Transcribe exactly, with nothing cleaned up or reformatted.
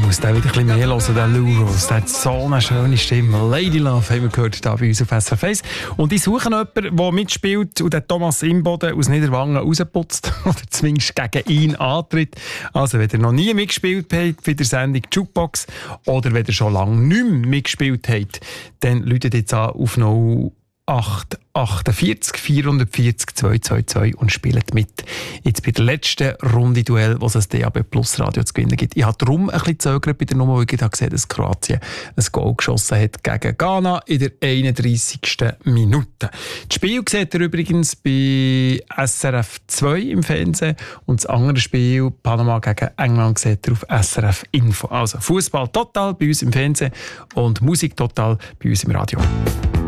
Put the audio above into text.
muss den wieder ein bisschen mehr hören, den Lou Rawls. Der hat so eine schöne Stimme. Lady Love haben wir gehört hier bei uns auf S R F eins. Und ich suche jemanden, der mitspielt und den Thomas Imboden aus Niederwangen rausputzt oder zumindest gegen ihn antritt. Also wenn ihr noch nie mitgespielt habt bei der Sendung Jukebox oder wenn ihr schon lange nicht mehr mitgespielt habt, dann läutet jetzt an auf null acht achtundvierzig vierhundertvierzig zweihundertzweiundzwanzig und spielt mit. Jetzt bei der letzten Runde Duell, was es D A B Plus Radio zu gewinnen gibt. Ich habe darum ein bisschen gezögert bei der Nummer, weil ich gesehen habe, dass Kroatien ein Goal geschossen hat gegen Ghana in der einunddreißigsten Minute. Das Spiel seht ihr übrigens bei S R F zwei im Fernsehen und das andere Spiel, Panama gegen England, seht ihr auf S R F Info. Also Fußball total bei uns im Fernsehen und Musik total bei uns im Radio.